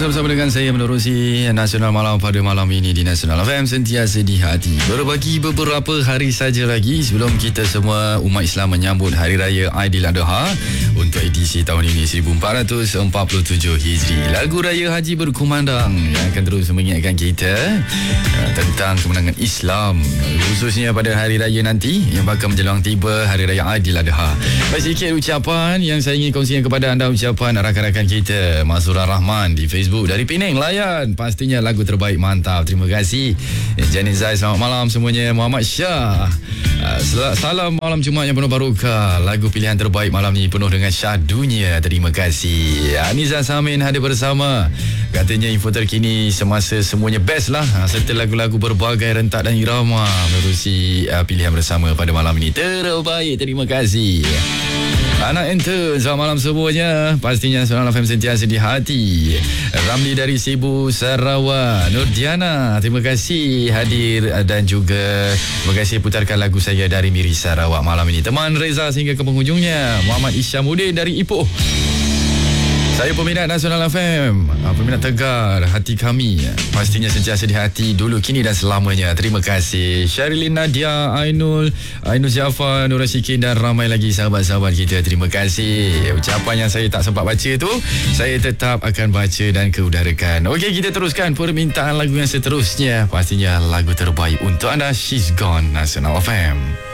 bersama dengan saya menerusi Nasional Malam pada malam ini di Nasional FM sentiasa di hati. Berbagi beberapa hari saja lagi sebelum kita semua umat Islam menyambut Hari Raya Aidiladha untuk edisi tahun ini 1447 Hijri. Lagu Raya Haji berkumandang yang akan terus mengingatkan kita tentang kemenangan Islam, khususnya pada Hari Raya nanti yang bakal menjelang tiba Hari Raya Aidiladha. Baik, sedikit ucapan yang saya ingin kongsikan kepada anda, ucapan rakan-rakan kita Mazura Rahman di Facebook dari Penang. Layan pastinya lagu terbaik, mantap, terima kasih. Janet Zai, selamat malam semuanya. Muhammad Shah, salam malam Jumaat yang penuh barokah. Lagu pilihan terbaik malam ni penuh dengan syahdunya, terima kasih. Aniza Samin hadir bersama, katanya info terkini semasa semuanya best lah, serta lagu-lagu berbagai rentak dan irama menerusi pilihan bersama pada malam ini. Terbaik, terima kasih. Anak Enter, selamat malam semuanya. Pastinya Nasional FM sentiasa di hati. Ramli dari Cebu, Sarawak. Nurdiana, terima kasih hadir dan juga terima kasih putarkan lagu saya dari Miri Sarawak malam ini. Teman Reza sehingga ke penghujungnya. Muhammad Isyamuddin dari Ipoh. Saya peminat Nasional FM, peminat tegar hati kami. Pastinya sentiasa di hati dulu, kini dan selamanya. Terima kasih Syarilin, Nadia, Ainul Jafar, Nur Rasyikin dan ramai lagi sahabat-sahabat kita. Terima kasih. Ucapan yang saya tak sempat baca tu, saya tetap akan baca dan keudarakan. Okey, kita teruskan permintaan lagu yang seterusnya. Pastinya lagu terbaik untuk anda, She's Gone, Nasional FM.